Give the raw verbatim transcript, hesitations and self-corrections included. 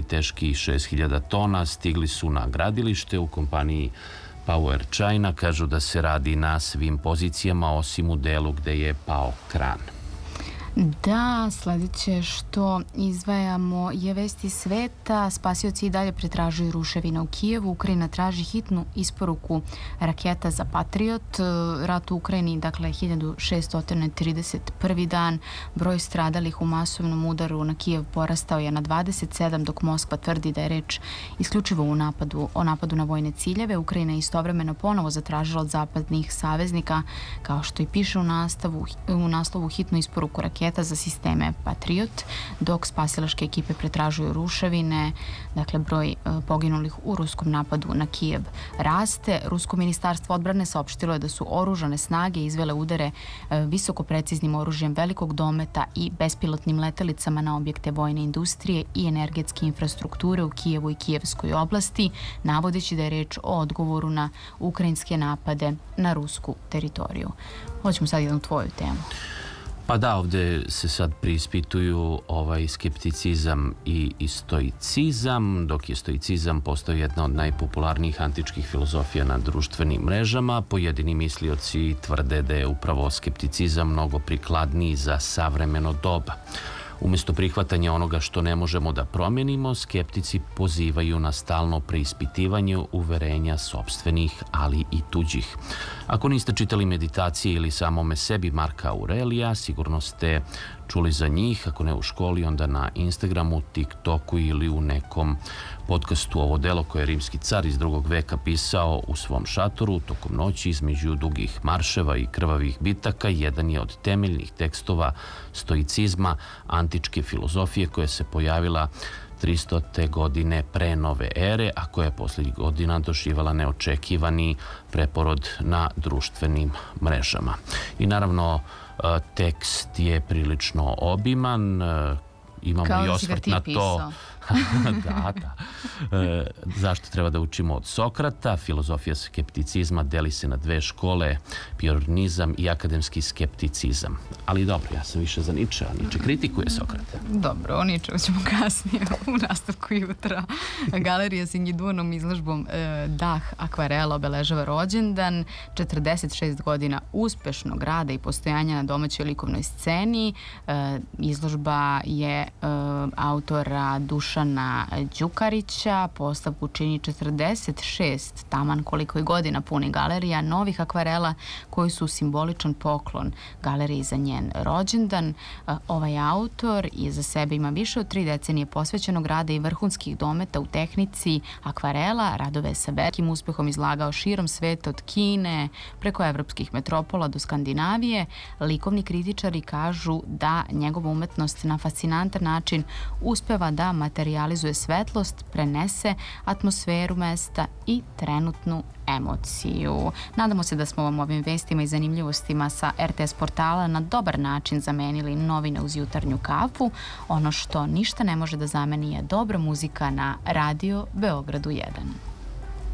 teški šest hiljada tona, stigli su na gradilište u kompaniji Power China. Kažu da se radi na svim pozicijama, osim u delu gde je pao kran. Da, sledeće što izdvajamo je vesti sveta. Spasioci i dalje pretražuju ruševine u Kijevu. Ukrajina traži hitnu isporuku raketa za Patriot. Rat u Ukrajini, dakle, hiljadu šeststo trideset prvi dan. Broj stradalih u masovnom udaru na Kijev porastao je na dvadeset sedam, dok Moskva tvrdi da je reč isključivo u napadu, o napadu na vojne ciljeve. Ukrajina je istovremeno ponovo zatražila od zapadnih saveznika, kao što i piše u, nastavu, u naslovu, hitnu isporuku raketa za sisteme Patriot, dok spasilačke ekipe pretražuju ruševine. Dakle, broj poginulih u ruskom napadu na Kijev raste. Rusko ministarstvo odbrane saopštilo je da su oružane snage izvele udare visokopreciznim oružjem velikog dometa i bespilotnim letelicama na objekte vojne industrije i energetske infrastrukture u Kijevu i Kijevskoj oblasti, navodeći da je reč o odgovoru na ukrajinske napade na rusku teritoriju. Hoćemo sad jednu tvoju temu. Pa da, ovde se sad preispituju ovaj skepticizam i stoicizam. Dok je stoicizam postao jedna od najpopularnijih antičkih filozofija na društvenim mrežama, pojedini mislioci tvrde da je upravo skepticizam mnogo prikladniji za savremeno doba. Umesto prihvatanja onoga što ne možemo da promenimo, skeptici pozivaju na stalno preispitivanje uverenja sopstvenih, ali i tuđih. Ako niste čitali Meditacije ili Samome sebi Marka Aurelija, sigurno ste čuli za njih, ako ne u školi, onda na Instagramu, TikToku ili u nekom podcastu. Ovo delo koje je rimski car iz drugog veka pisao u svom šatoru tokom noći između dugih marševa i krvavih bitaka jedan je od temeljnih tekstova stoicizma, antičke filozofije koja se pojavila tristote godine pre nove ere, a koja je poslednjih godina doživala neočekivani preporod na društvenim mrežama. I naravno, tekst je prilično obiman, imamo i osvrt na to. Da, da. E, zašto treba da učimo od Sokrata? Filozofija skepticizma deli se na dve škole, pionizam i akademski skepticizam. Ali dobro, ja sam više za Niče, a Niče kritikuje Sokrata. Dobro, o Ničevu ćemo kasnije u nastavku jutra. Galerija s individualnom izložbom e, Dah akvarela obeležava rođendan, četrdeset šest godina uspešnog rada i postojanja na domaćoj likovnoj sceni. E, izložba je e, autora Dušana Đukarića, postavku čini četrdeset šest, taman koliko i godina puni galerija, novih akvarela koji su simboličan poklon galeriji za njen rođendan. Ovaj autor iza sebe ima više od tri decenije posvećenog rada i vrhunskih dometa u tehnici akvarela. Radove je sa velikim uspehom izlagao širom sveta, od Kine preko evropskih metropola do Skandinavije. Likovni kritičari kažu da njegova umetnost na fascinantan način uspeva da materijalizuje svetlost, prenese atmosferu mesta i trenutnu emociju. Nadamo se da smo vam ovim vestima i zanimljivostima sa er te es portala na dobar način zamenili novine uz jutarnju kafu. Ono što ništa ne može da zameni je dobra muzika na Radio Beogradu jedan.